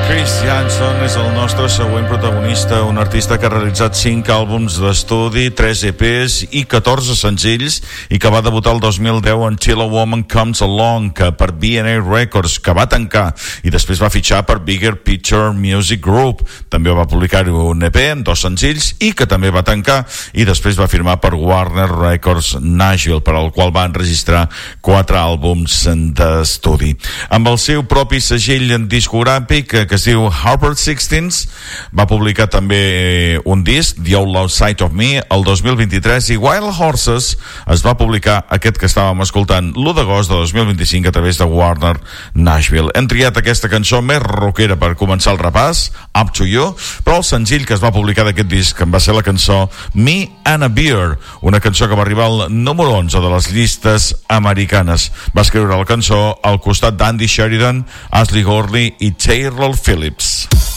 Chris Janson és el nostre següent protagonista, un artista que ha realitzat 5 àlbums d'estudi, 3 EPs i 14 senzills, i que va debutar el 2010 en Till a Woman Comes Along, que per B&A Records, que va tancar, i després va fitxar per Bigger Picture Music Group. També va publicar un EP amb 2 senzills i que també va tancar, i després va firmar per Warner Records Nashville, per al qual va enregistrar 4 àlbums d'estudi. Amb el seu propi segell discogràfic, que es diu Harper 16, va publicar també un disc, The Outlaw Side of Me, el 2023, i Wild Horses es va publicar, aquest que estàvem escoltant, l'1 d'agost de 2025 a través de Warner Nashville. Hem triat aquesta cançó més rockera per començar el repàs, Up to You, però el senzill que es va publicar d'aquest disc va ser la cançó Me and a Beer, una cançó que va arribar al número 11 de les llistes americanes. Va escriure la cançó al costat d'Andy Sheridan, Ashley Gorley i Taylor Phillips.